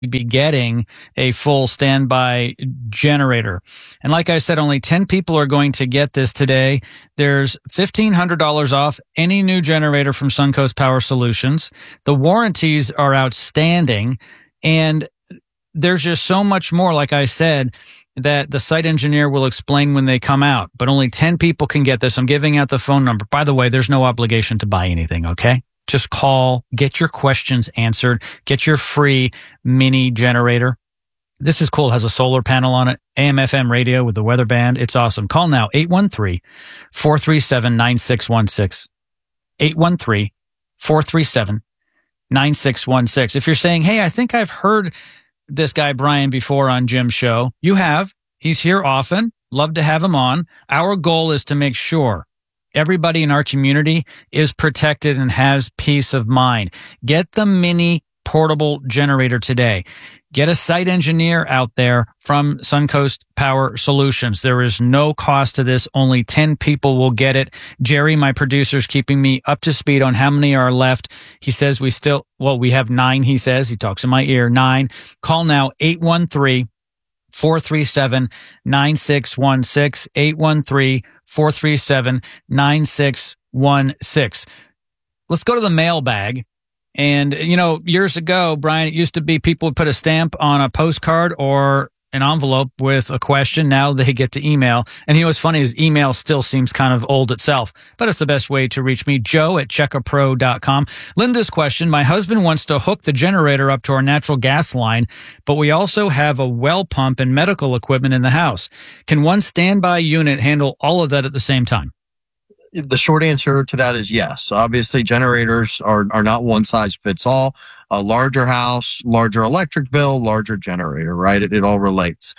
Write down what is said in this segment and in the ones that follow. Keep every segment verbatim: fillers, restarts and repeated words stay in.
be getting a full standby generator. And like I said, only ten people are going to get this today. There's fifteen hundred dollars off any new generator from Suncoast Power Solutions. The warranties are outstanding, and there's just so much more, like I said, that the site engineer will explain when they come out. But only ten people can get this. I'm giving out the phone number. By the way, there's no obligation to buy anything, okay? Just call, get your questions answered, get your free mini generator. This is cool. It has a solar panel on it, A M F M radio with the weather band. It's awesome. Call now, eight one three, four three seven, nine six one six. eight one three, four three seven, nine six one six. If you're saying, hey, I think I've heard this guy Brian before on Jim's show, you have. He's here often. Love to have him on. Our goal is to make sure everybody in our community is protected and has peace of mind. Get the mini portable generator today. Get a site engineer out there from Suncoast Power Solutions. There is no cost to this. Only ten people will get it. Jerry, my producer, is keeping me up to speed on how many are left. He says we still, well, we have nine, he says. He talks in my ear, nine. Call now, eight one three, four three seven, nine six one six, eight one three, four three seven, nine six one six. Let's go to the mailbag. And, you know, years ago, Brian, it used to be people would put a stamp on a postcard or an envelope with a question. Now they get to email. And you know what's funny is email still seems kind of old itself, but it's the best way to reach me. Joe at checka pro dot com. Linda's question, my husband wants to hook the generator up to our natural gas line, but we also have a well pump and medical equipment in the house. Can one standby unit handle all of that at the same time? The short answer to that is yes. Obviously, generators are, are not one size fits all. A larger house, larger electric bill, larger generator, right? It, it all relates.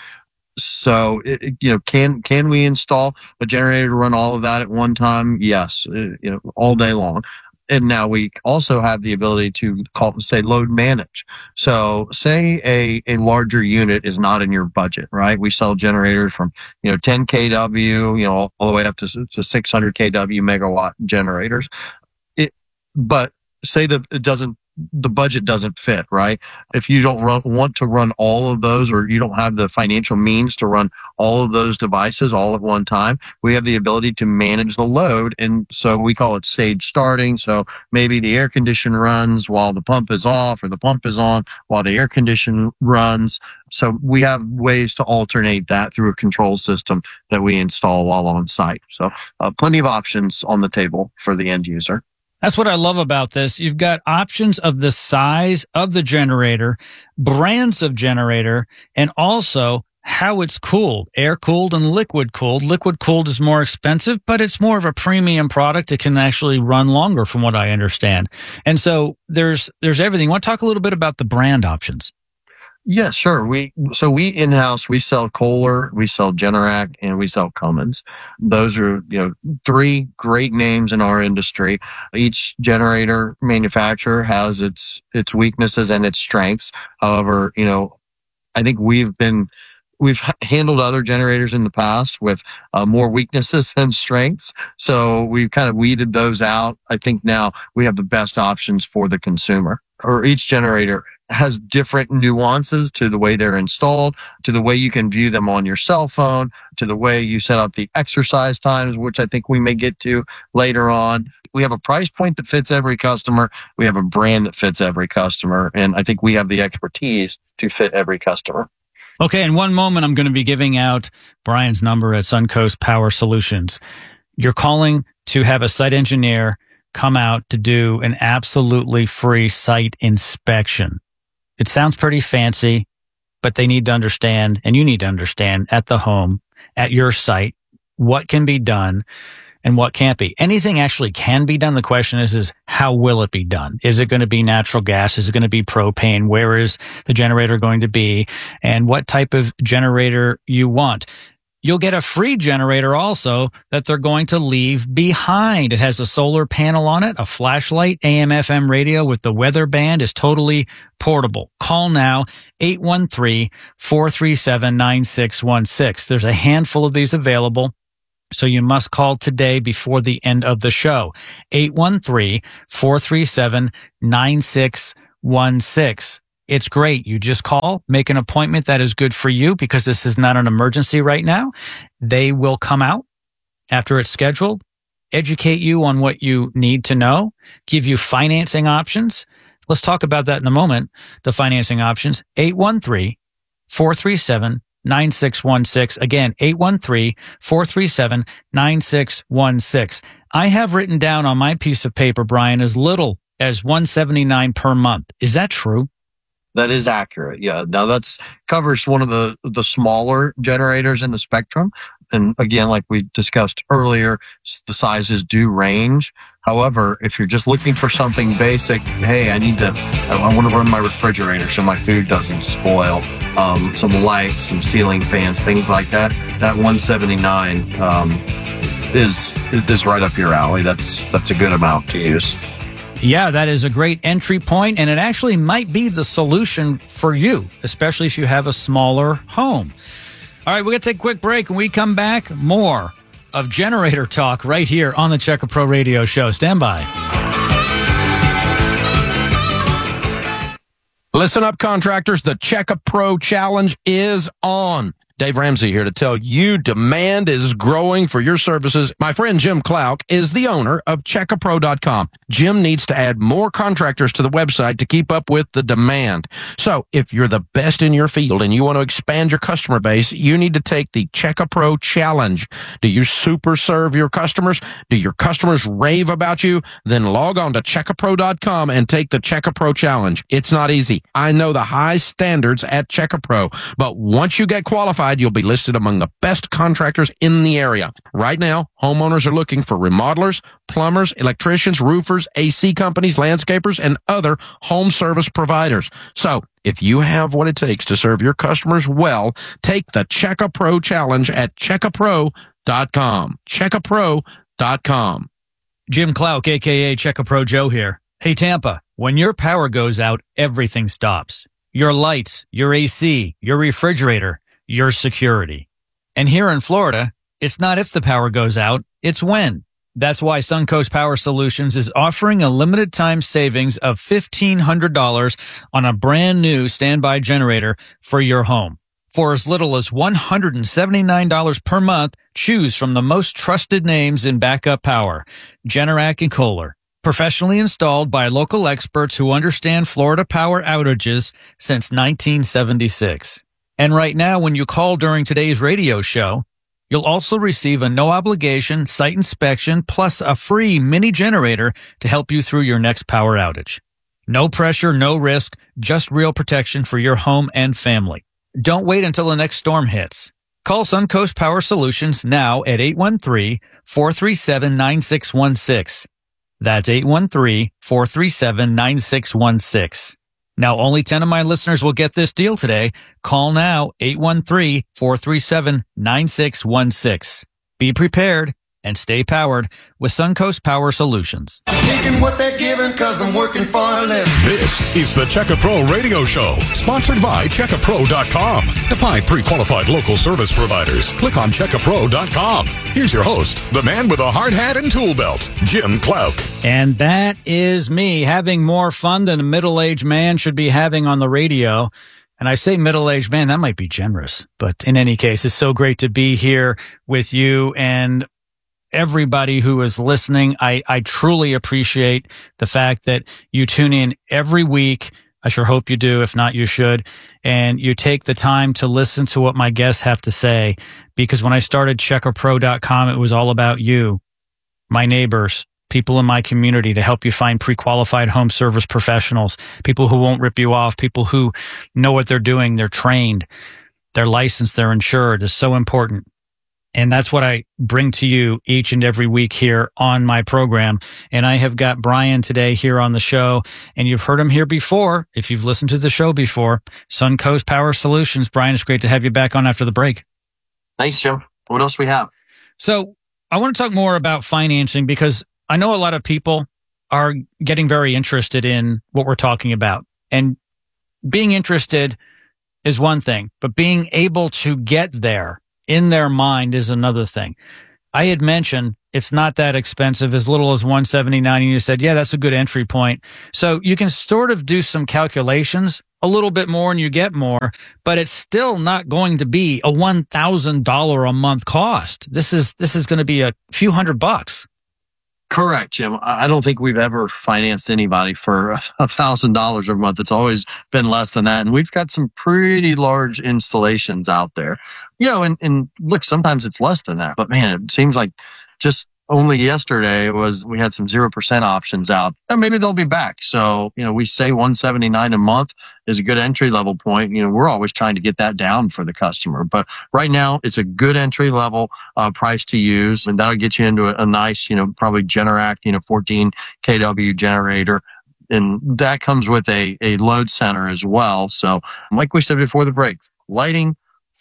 So, it, you know, can can we install a generator to run all of that at one time? Yes, you know, all day long. And now we also have the ability to call, say, load manage. So say a, a larger unit is not in your budget, right? We sell generators from, you know, ten K W, you know, all the way up to, to six hundred K W megawatt generators. It, but say that it doesn't, the budget doesn't fit, right? If you don't run, want to run all of those, or you don't have the financial means to run all of those devices all at one time, we have the ability to manage the load. And so we call it stage starting. So maybe the air conditioner runs while the pump is off, or the pump is on while the air conditioner runs. So we have ways to alternate that through a control system that we install while on site. So uh, plenty of options on the table for the end user. That's what I love about this. You've got options of the size of the generator, brands of generator, and also how it's cooled, air cooled and liquid cooled. Liquid cooled is more expensive, but it's more of a premium product. It can actually run longer from what I understand. And so there's, there's everything. Want to talk a little bit about the brand options? Yeah, sure. We so we in-house, we sell Kohler, we sell Generac, and we sell Cummins. Those are, you know, three great names in our industry. Each generator manufacturer has its its weaknesses and its strengths. However, you know, I think we've been we've handled other generators in the past with uh, more weaknesses than strengths. So we've kind of weeded those out. I think now we have the best options for the consumer. Or each generator has different nuances to the way they're installed, to the way you can view them on your cell phone, to the way you set up the exercise times, which I think we may get to later on. We have a price point that fits every customer. We have a brand that fits every customer. And I think we have the expertise to fit every customer. Okay, in one moment, I'm going to be giving out Brian's number at Suncoast Power Solutions. You're calling to have a site engineer come out to do an absolutely free site inspection. It sounds pretty fancy, but they need to understand, and you need to understand at the home, at your site, what can be done and what can't be. Anything actually can be done. The question is, is how will it be done? Is it going to be natural gas? Is it going to be propane? Where is the generator going to be? And what type of generator you want? You'll get a free generator also that they're going to leave behind. It has a solar panel on it, a flashlight, A M F M radio with the weather band, is totally portable. Call now, eight one three, four three seven, nine six one six. There's a handful of these available, so you must call today before the end of the show. eight one three, four three seven, nine six one six. it's great. You just call, make an appointment that is good for you because this is not an emergency right now. They will come out after it's scheduled, educate you on what you need to know, give you financing options. Let's talk about that in a moment, the financing options. eight one three, four three seven, nine six one six. Again, eight one three, four three seven, nine six one six. I have written down on my piece of paper, Brian, as little as one hundred seventy-nine dollars per month. Is that true? That is accurate. Yeah. Now that's covers one of the, the smaller generators in the spectrum. And again, like we discussed earlier, the sizes do range. However, if you're just looking for something basic, hey, I need to, I want to run my refrigerator so my food doesn't spoil, um, some lights, some ceiling fans, things like that, that one hundred seventy-nine dollars um, is, is right up your alley. That's, that's a good amount to use. Yeah, that is a great entry point, and it actually might be the solution for you, especially if you have a smaller home. All right, we're going to take a quick break. When we come back, more of generator talk right here on the Checker Pro Radio Show. Stand by. Listen up, contractors. The Checker Pro Challenge is on. Dave Ramsey here to tell you demand is growing for your services. My friend Jim Clark is the owner of Checker Pro dot com. Jim needs to add more contractors to the website to keep up with the demand. So if you're the best in your field and you want to expand your customer base, you need to take the Checker Pro Challenge. Do you super serve your customers? Do your customers rave about you? Then log on to Checker Pro dot com and take the Checker Pro Challenge. It's not easy. I know the high standards at Checker Pro, but once you get qualified, you'll be listed among the best contractors in the area. Right now, homeowners are looking for remodelers, plumbers, electricians, roofers, A C companies, landscapers, and other home service providers. So, if you have what it takes to serve your customers well, take the Checker Pro Challenge at Checker Pro dot com. Checker Pro dot com. Jim Clark, a k a. Checker Pro Joe here. Hey, Tampa, when your power goes out, everything stops. Your lights, your A C, your refrigerator, your security. And here in Florida, it's not if the power goes out, it's when. That's why Suncoast Power Solutions is offering a limited time savings of fifteen hundred dollars on a brand new standby generator for your home. For as little as one hundred seventy-nine dollars per month, choose from the most trusted names in backup power, Generac and Kohler. Professionally installed by local experts who understand Florida power outages since nineteen seventy-six. And right now, when you call during today's radio show, you'll also receive a no-obligation site inspection plus a free mini generator to help you through your next power outage. No pressure, no risk, just real protection for your home and family. Don't wait until the next storm hits. Call Suncoast Power Solutions now at eight one three, four three seven, nine six one six. That's eight one three, four three seven, nine six one six. Now, only ten of my listeners will get this deal today. Call now, eight one three, four three seven, nine six one six. Be prepared and stay powered with Suncoast Power Solutions. I'm taking what they're giving because I'm working for a living. This is the Checker Pro Radio Show, sponsored by Checker Pro dot com. To find pre-qualified local service providers, click on Checker Pro dot com. Here's your host, the man with a hard hat and tool belt, Jim Clark. And that is me, having more fun than a middle-aged man should be having on the radio. And I say middle-aged man, that might be generous. But in any case, it's so great to be here with you and everybody who is listening. I, I truly appreciate the fact that you tune in every week. I sure hope you do. If not, you should. And you take the time to listen to what my guests have to say. Because when I started Checker Pro dot com, it was all about you, my neighbors, people in my community, to help you find pre-qualified home service professionals, people who won't rip you off, people who know what they're doing, they're trained, they're licensed, they're insured. Is so important. And that's what I bring to you each and every week here on my program. And I have got Brian today here on the show, and you've heard him here before. If you've listened to the show before, Suncoast Power Solutions. Brian, it's great to have you back on after the break. Thanks, Jim. What else we have? So I want to talk more about financing because I know a lot of people are getting very interested in what we're talking about. And being interested is one thing, but being able to get there in their mind is another thing. I had mentioned it's not that expensive, as little as one hundred seventy-nine dollars, and you said, yeah, that's a good entry point. So you can sort of do some calculations a little bit more and you get more, but it's still not going to be a one thousand dollars a month cost. This is, this is going to be a few hundred bucks. Correct, Jim. I don't think we've ever financed anybody for a thousand dollars a month. It's always been less than that. And we've got some pretty large installations out there, you know, and, and look, sometimes it's less than that, but man, it seems like just only yesterday was, we had some zero percent options out, and maybe they'll be back. So, you know, we say one seventy-nine a month is a good entry level point. You know, we're always trying to get that down for the customer, but right now it's a good entry level uh, price to use. And that'll get you into a, a nice, you know, probably Generac, you know, fourteen K W generator. And that comes with a, a load center as well. So like we said before the break, lighting,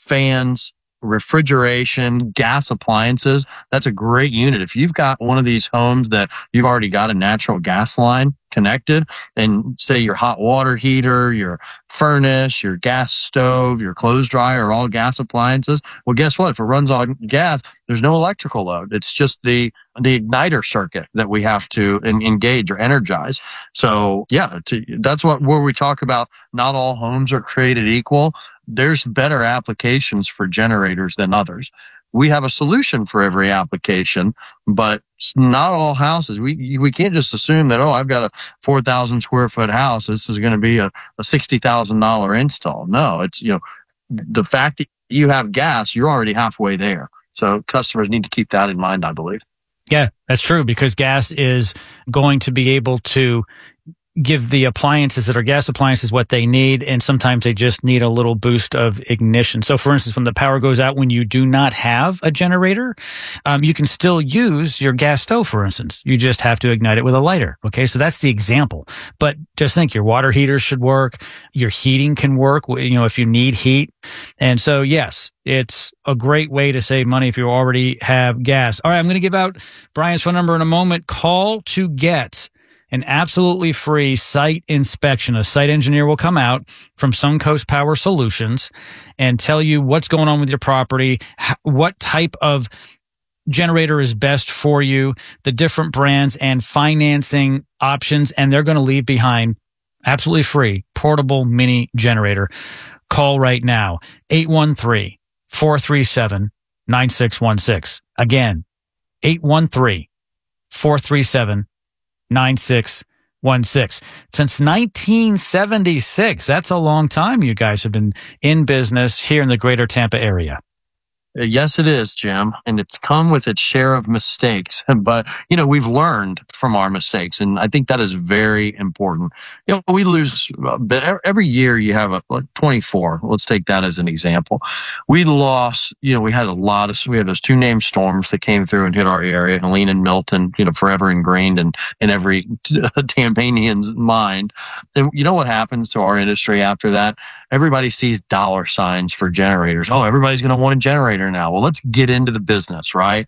fans, refrigeration, gas appliances, that's a great unit. If you've got one of these homes that you've already got a natural gas line connected, and say your hot water heater, your furnace, your gas stove, your clothes dryer are all gas appliances, well, guess what? If it runs on gas, there's no electrical load. It's just the the igniter circuit that we have to en- engage or energize. So yeah, to, that's what where we talk about not all homes are created equal. There's better applications for generators than others. We have a solution for every application, but not all houses. We we can't just assume that, oh, I've got a four thousand square foot house, this is going to be a, a sixty thousand dollars install. No, it's, you know, the fact that you have gas, you're already halfway there. So customers need to keep that in mind, I believe. Yeah, that's true, because gas is going to be able to give the appliances that are gas appliances what they need, and sometimes they just need a little boost of ignition. So, for instance, when the power goes out, when you do not have a generator, um, you can still use your gas stove, for instance. You just have to ignite it with a lighter. Okay, so that's the example. But just think, your water heaters should work. Your heating can work, you know, if you need heat. And so, yes, it's a great way to save money if you already have gas. All right, I'm going to give out Brian's phone number in a moment. Call to get an absolutely free site inspection. A site engineer will come out from Suncoast Power Solutions and tell you what's going on with your property, what type of generator is best for you, the different brands and financing options, and they're going to leave behind absolutely free portable mini generator. Call right now, eight one three, four three seven, nine six one six. Again, eight one three, four three seven, nine six one six. Since nineteen seventy-six, that's a long time you guys have been in business here in the greater Tampa area. Yes, it is, Jim. And it's come with its share of mistakes. But, you know, we've learned from our mistakes. And I think that is very important. You know, we lose, but every year you have a like twenty-four. Let's take that as an example. We lost, you know, we had a lot of, we had those two named storms that came through and hit our area, Helene and Milton, you know, forever ingrained in, in every Tampanian's mind. And you know what happens to our industry after that? Everybody sees dollar signs for generators. Oh, everybody's going to want a generator now. Well, let's get into the business, right?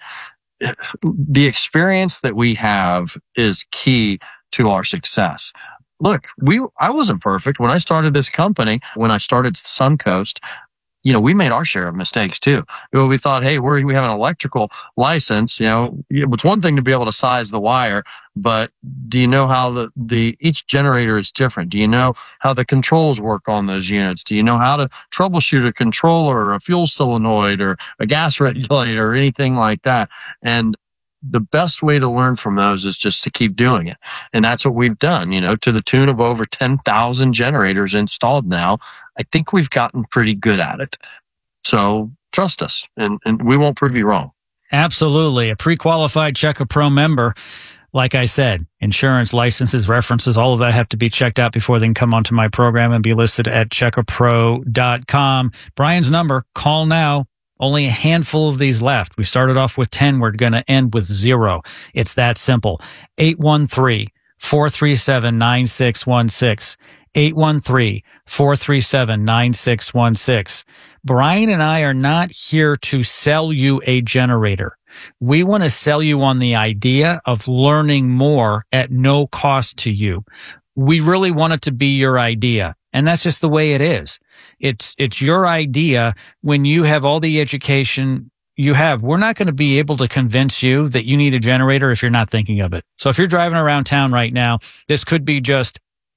The experience that we have is key to our success. Look, we I wasn't perfect when I started this company. When I started Suncoast, you know, we made our share of mistakes too. You know, we thought, hey, we're, we have an electrical license. You know, it's one thing to be able to size the wire, but do you know how the, the each generator is different? Do you know how the controls work on those units? Do you know how to troubleshoot a controller or a fuel solenoid or a gas regulator or anything like that? And the best way to learn from those is just to keep doing it. And that's what we've done, you know, to the tune of over ten thousand generators installed now. I think we've gotten pretty good at it. So trust us, and, and we won't prove you wrong. Absolutely. A pre-qualified Checker Pro member. Like I said, insurance, licenses, references, all of that have to be checked out before they can come onto my program and be listed at checker pro dot com. Brian's number, call now. Only a handful of these left. We started off with ten. We're going to end with zero. It's that simple. eight one three, four three seven, nine six one six. eight one three, four three seven, nine six one six. Brian and I are not here to sell you a generator. We want to sell you on the idea of learning more at no cost to you. We really want it to be your idea. And that's just the way it is. It's, it's your idea when you have all the education you have. We're not going to be able to convince you that you need a generator if you're not thinking of it. So if you're driving around town right now, this could be just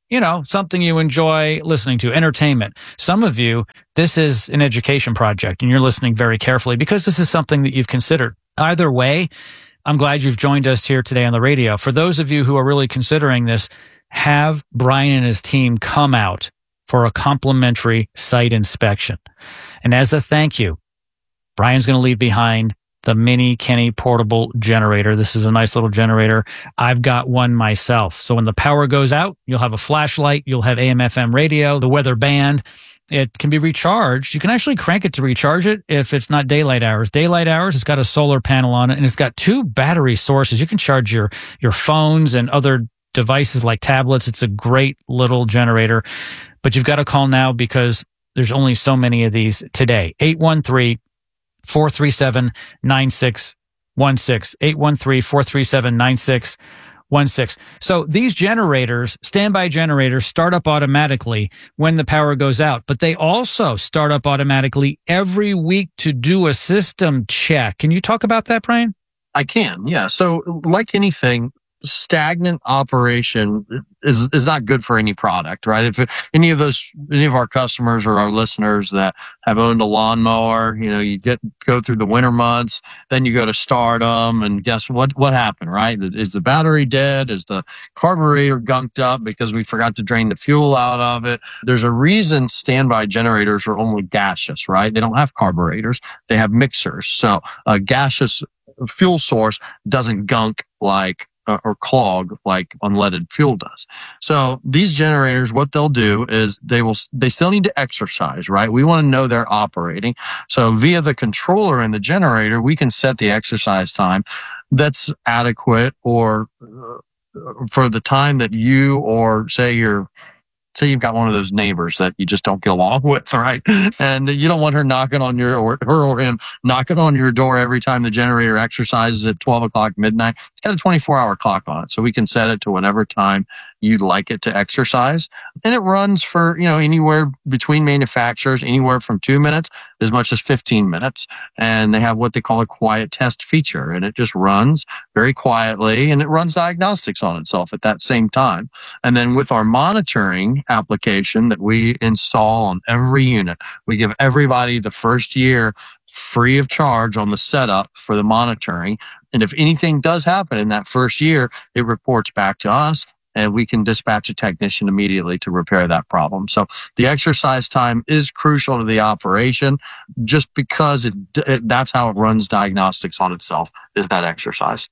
you know, something you enjoy listening to, entertainment. Some of you, this is an education project and you're listening very carefully because this is something that you've considered. Either way, I'm glad you've joined us here today on the radio. For those of you who are really considering this, have Brian and his team come out for a complimentary site inspection. And as a thank you, Brian's going to leave behind the Mini Kenny portable generator. This is a nice little generator. I've got one myself. So when the power goes out, you'll have a flashlight, you'll have A M F M radio, the weather band. It can be recharged. You can actually crank it to recharge it if it's not daylight hours. Daylight hours, it's got a solar panel on it, and it's got two battery sources. You can charge your, your phones and other devices like tablets. It's a great little generator. But you've got to call now because there's only so many of these today. eight one three, four three seven, nine six one six. eight one three, four three seven, nine six one six. So these generators, standby generators, start up automatically when the power goes out, but they also start up automatically every week to do a system check. Can you talk about that, Brian? I can, yeah. So like anything, stagnant operation is is not good for any product, right? If it, any of those, any of our customers or our listeners that have owned a lawnmower, you know, you get go through the winter months, then you go to start them, and guess what? What happened, right? Is the battery dead? Is the carburetor gunked up because we forgot to drain the fuel out of it? There's a reason standby generators are only gaseous, right? They don't have carburetors; they have mixers. So a gaseous fuel source doesn't gunk like Uh, or clog like unleaded fuel does. So these generators, what they'll do is they will, they still need to exercise, right? We want to know they're operating. So via the controller in the generator, we can set the exercise time that's adequate or uh, for the time that you or say your Say you've got one of those neighbors that you just don't get along with, right? And you don't want her knocking on your, or her or him knocking on your door every time the generator exercises at twelve o'clock midnight. It's got a twenty-four hour clock on it. So we can set it to whatever time you'd like it to exercise. And it runs for, you know, anywhere between manufacturers, anywhere from two minutes as much as fifteen minutes. And they have what they call a quiet test feature. And it just runs very quietly and it runs diagnostics on itself at that same time. And then with our monitoring application that we install on every unit, we give everybody the first year free of charge on the setup for the monitoring. And if anything does happen in that first year, it reports back to us and we can dispatch a technician immediately to repair that problem. So the exercise time is crucial to the operation just because it, it that's how it runs diagnostics on itself, is that exercise.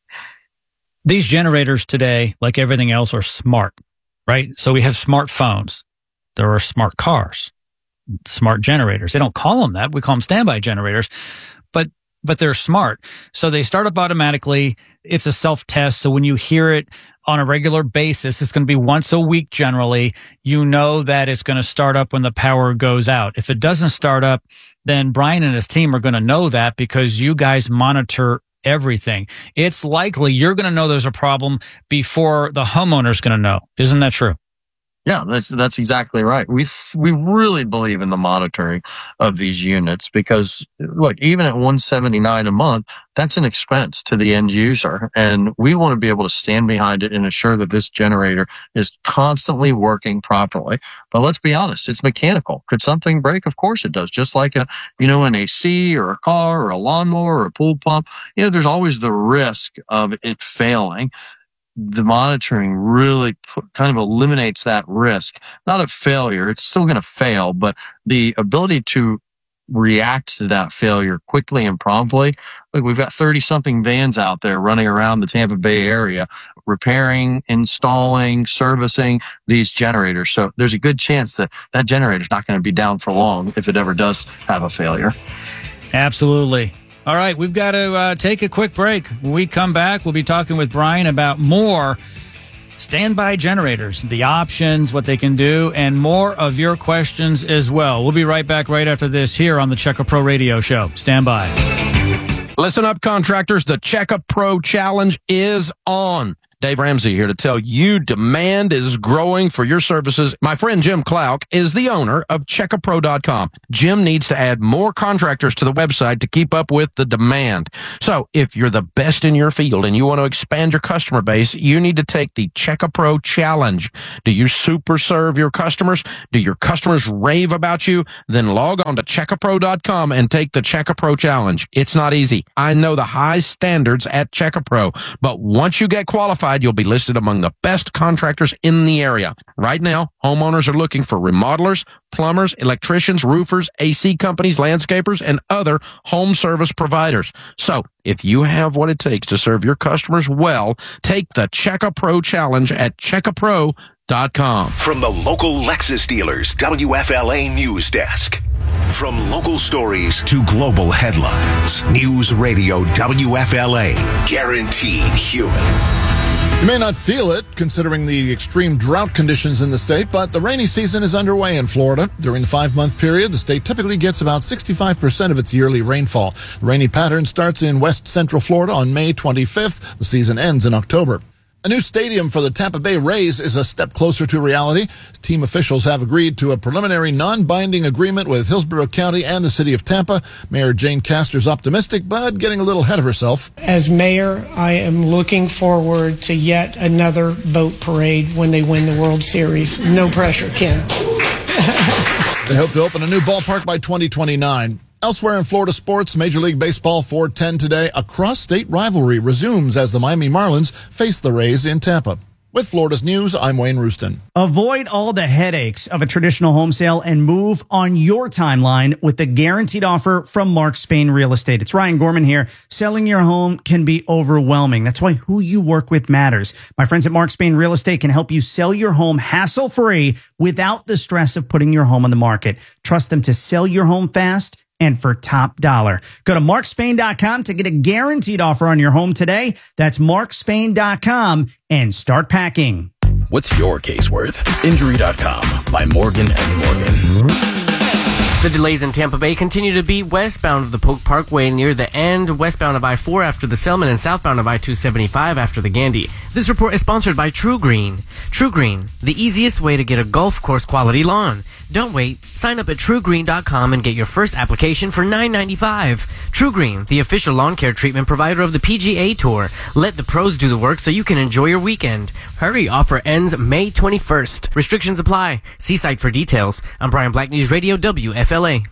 These generators today, like everything else, are smart, right? So we have smartphones. There are smart cars, smart generators. They don't call them that. We call them standby generators, but but they're smart. So they start up automatically. It's a self-test. So when you hear it on a regular basis, it's going to be once a week generally. You know that it's going to start up when the power goes out. If it doesn't start up, then Brian and his team are going to know that because you guys monitor everything. It's likely you're going to know there's a problem before the homeowner's going to know. Isn't that true? Yeah, that's that's exactly right. We we really believe in the monitoring of these units because, look, even at one hundred seventy-nine dollars a month, that's an expense to the end user, and we want to be able to stand behind it and ensure that this generator is constantly working properly. But let's be honest, it's mechanical. Could something break? Of course it does. Just like a you know an A C or a car or a lawnmower or a pool pump, you know, there's always the risk of it failing. The monitoring really put, kind of eliminates that risk. Not of failure, it's still going to fail, but the ability to react to that failure quickly and promptly. Like we've got thirty something vans out there running around the Tampa Bay area, repairing, installing, servicing these generators. So there's a good chance that that generator is not going to be down for long if it ever does have a failure. Absolutely. All right, we've got to uh, take a quick break. When we come back, we'll be talking with Brian about more standby generators, the options, what they can do, and more of your questions as well. We'll be right back right after this here on the Checka Pro Radio Show. Stand by. Listen up, contractors. The Checka Pro Challenge is on. Dave Ramsey here to tell you demand is growing for your services. My friend Jim Clark is the owner of check a pro dot com. Jim needs to add more contractors to the website to keep up with the demand. So if you're the best in your field and you want to expand your customer base, you need to take the Check a Pro Challenge. Do you super serve your customers? Do your customers rave about you? Then log on to check a pro dot com and take the Check a Pro Challenge. It's not easy. I know the high standards at Check a Pro, but once you get qualified, you'll be listed among the best contractors in the area. Right now, homeowners are looking for remodelers, plumbers, electricians, roofers, A C companies, landscapers, and other home service providers. So, if you have what it takes to serve your customers well, take the Check a Pro Challenge at check a pro dot com. From the local Lexus dealers, W F L A News Desk. From local stories to global headlines, News Radio W F L A, guaranteed human. You may not feel it, considering the extreme drought conditions in the state, but the rainy season is underway in Florida. During the five-month period, the state typically gets about sixty-five percent of its yearly rainfall. The rainy pattern starts in west central Florida on May twenty-fifth. The season ends in October. A new stadium for the Tampa Bay Rays is a step closer to reality. Team officials have agreed to a preliminary non-binding agreement with Hillsborough County and the city of Tampa. Mayor Jane Castor's optimistic, but getting a little ahead of herself. As mayor, I am looking forward to yet another boat parade when they win the World Series. No pressure, Ken. They hope to open a new ballpark by twenty twenty-nine. Elsewhere in Florida sports, Major League Baseball four ten today, a cross-state rivalry resumes as the Miami Marlins face the Rays in Tampa. With Florida's News, I'm Wayne Rooston. Avoid all the headaches of a traditional home sale and move on your timeline with the guaranteed offer from Mark Spain Real Estate. It's Ryan Gorman here. Selling your home can be overwhelming. That's why who you work with matters. My friends at Mark Spain Real Estate can help you sell your home hassle-free without the stress of putting your home on the market. Trust them to sell your home fast and for top dollar. Go to mark spain dot com to get a guaranteed offer on your home today. That's mark spain dot com and start packing. What's your case worth? Injury dot com by Morgan and Morgan. The delays in Tampa Bay continue to be westbound of the Polk Parkway near the end, westbound of I four after the Selman, and southbound of I two seventy-five after the Gandy. This report is sponsored by True Green. True Green, the easiest way to get a golf course quality lawn. Don't wait. Sign up at true green dot com and get your first application for nine ninety-five. True Green, the official lawn care treatment provider of the P G A Tour. Let the pros do the work so you can enjoy your weekend. Hurry, offer ends May twenty-first. Restrictions apply. See site for details. I'm Brian Black, News Radio W F L A.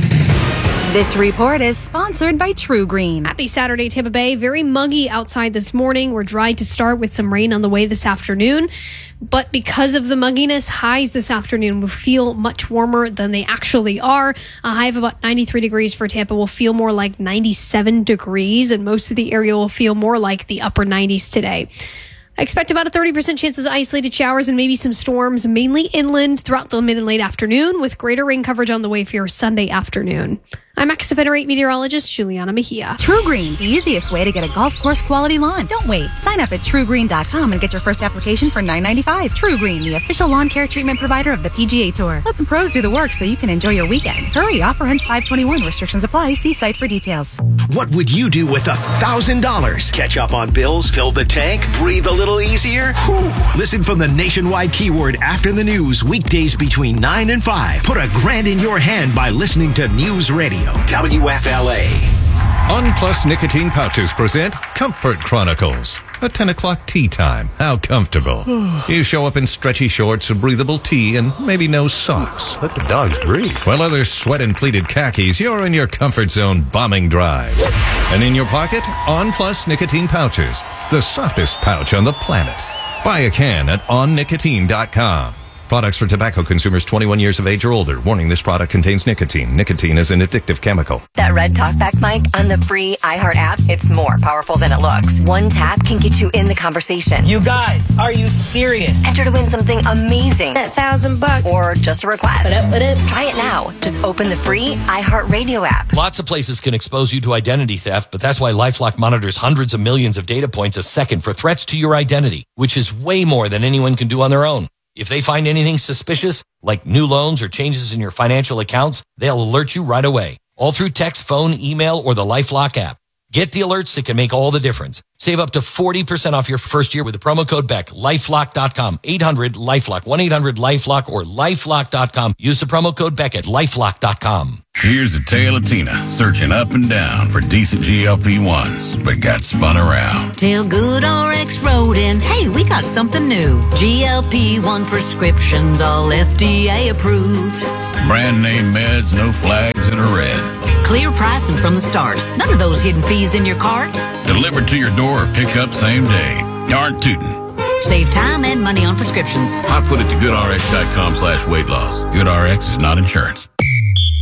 This report is sponsored by True Green. Happy Saturday, Tampa Bay. Very muggy outside this morning. We're dry to start with some rain on the way this afternoon. But because of the mugginess, highs this afternoon will feel much warmer than they actually are. A high of about ninety-three degrees for Tampa will feel more like ninety-seven degrees, and most of the area will feel more like the upper nineties today. I expect about a thirty percent chance of isolated showers and maybe some storms, mainly inland throughout the mid and late afternoon, with greater rain coverage on the way for your Sunday afternoon. I'm X F N eight meteorologist Juliana Mejia. True Green, the easiest way to get a golf course quality lawn. Don't wait. Sign up at true green dot com and get your first application for nine ninety-five. True Green, the official lawn care treatment provider of the P G A Tour. Let the pros do the work so you can enjoy your weekend. Hurry, offer ends five twenty-one. Restrictions apply. See site for details. What would you do with a thousand dollars? Catch up on bills, fill the tank, breathe a little easier? Whew. Listen from the nationwide keyword after the news, weekdays between nine and five. Put a grand in your hand by listening to News Radio W F L A. On Plus Nicotine Pouches present Comfort Chronicles. A ten o'clock tea time. How comfortable. You show up in stretchy shorts, a breathable tee, and maybe no socks. Let the dogs breathe. While others sweat in pleated khakis, you're in your comfort zone bombing drives. And in your pocket, On Plus Nicotine Pouches. The softest pouch on the planet. Buy a can at on nicotine dot com. Products for tobacco consumers twenty-one years of age or older. Warning, this product contains nicotine. Nicotine is an addictive chemical. That red talkback mic on the free iHeart app, it's more powerful than it looks. One tap can get you in the conversation. You guys, are you serious? Enter to win something amazing. That thousand bucks. Or just a request. What up, what up? Try it now. Just open the free iHeart Radio app. Lots of places can expose you to identity theft, but that's why LifeLock monitors hundreds of millions of data points a second for threats to your identity, which is way more than anyone can do on their own. If they find anything suspicious, like new loans or changes in your financial accounts, they'll alert you right away. All through text, phone, email, or the LifeLock app. Get the alerts that can make all the difference. Save up to forty percent off your first year with the promo code Beck. lifelock dot com. eight hundred LIFELOCK. one eight hundred LIFELOCK or lifelock dot com. Use the promo code Beck at lifelock dot com. Here's a tale of Tina searching up and down for decent G L P ones, but got spun around. Till Good R X wrote in, hey, we got something new. G L P one prescriptions, all F D A approved. Brand name meds, no flags in a red. Clear pricing from the start. None of those hidden fees in your cart. Delivered to your door or pick up same day. Darn tootin'. Save time and money on prescriptions. I put it to GoodRx dot com slash weight loss. GoodRx is not insurance.